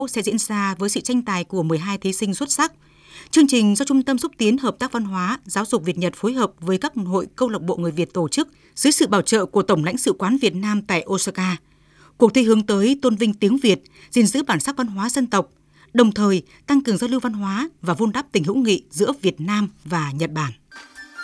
sẽ diễn ra với sự tranh tài của 12 thí sinh xuất sắc. Chương trình do Trung tâm Xúc tiến Hợp tác Văn hóa, Giáo dục Việt Nhật phối hợp với các hội câu lạc bộ người Việt tổ chức dưới sự bảo trợ của Tổng lãnh sự quán Việt Nam tại Osaka. Cuộc thi hướng tới tôn vinh tiếng Việt, gìn giữ bản sắc văn hóa dân tộc, đồng thời tăng cường giao lưu văn hóa và vun đắp tình hữu nghị giữa Việt Nam và Nhật Bản.